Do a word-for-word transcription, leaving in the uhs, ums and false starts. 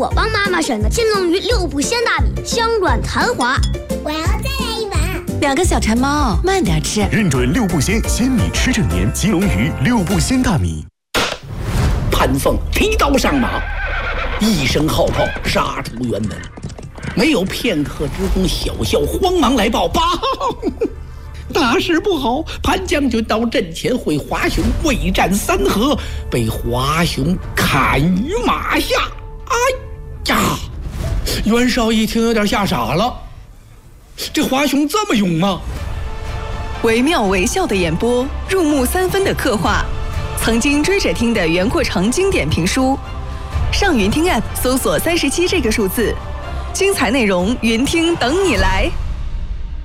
我帮妈妈选的金龙鱼六步鲜大米，香软弹滑。 我要再来一碗。 两个小馋猫，慢点吃。 认准六步鲜，鲜米吃整年。金龙鱼六步鲜大米。 潘凤提刀上马，一声号炮杀出辕门，没有片刻之功，小校慌忙来报：报，大事不好！潘将军到阵前会华雄未战三合，被华雄砍于马下。哎呀！袁绍一听有点吓傻了，这华雄这么勇吗？ 惟妙惟肖的演播，入木三分的刻画，曾经追着听的袁阔成经典评书。上云听 App 搜索三十七这个数字，精彩内容云听等你来。